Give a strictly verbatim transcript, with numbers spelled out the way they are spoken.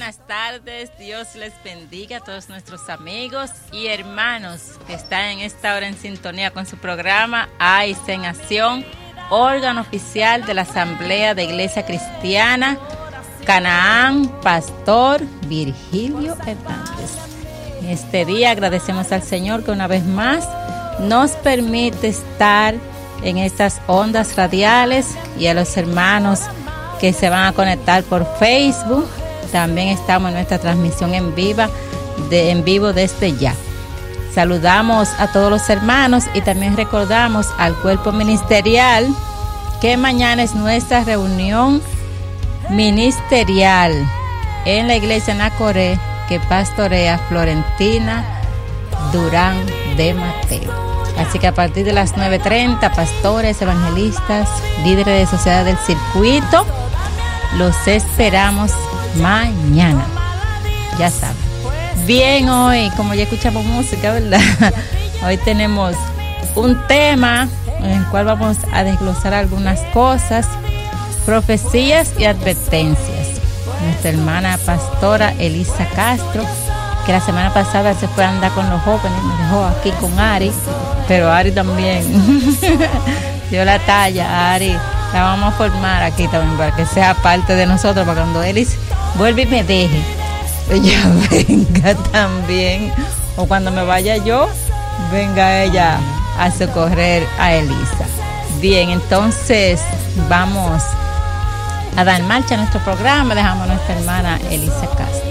buenas tardes. Dios les bendiga a todos nuestros amigos y hermanos que están en esta hora en sintonía con su programa A I C E en Acción, órgano oficial de la Asamblea de Iglesia Cristiana Canaán, Pastor Virgilio Hernández. En este día agradecemos al Señor que una vez más nos permite estar en estas ondas radiales, y a los hermanos que se van a conectar por Facebook. También estamos en nuestra transmisión en viva de, en vivo desde ya. Saludamos a todos los hermanos y también recordamos al cuerpo ministerial que mañana es nuestra reunión ministerial en la iglesia Nacoré, que pastorea Florentina Durán de Mateo. Así que a partir de las nueve treinta, pastores, evangelistas, líderes de sociedad del circuito, los esperamos mañana. Ya saben. Bien, hoy, como ya escuchamos música, ¿verdad? Hoy tenemos un tema en el cual vamos a desglosar algunas cosas, profecías y advertencias. Nuestra hermana pastora Elisa Castro, que la semana pasada se fue a andar con los jóvenes, me dejó aquí con Ari, pero Ari también dio la talla. Ari la vamos a formar aquí también para que sea parte de nosotros, para cuando Elis vuelva y me deje, ella venga también, o cuando me vaya yo, venga ella a socorrer a Elisa. Bien, entonces vamos a dar marcha a nuestro programa. Dejamos a nuestra hermana Elisa Castro.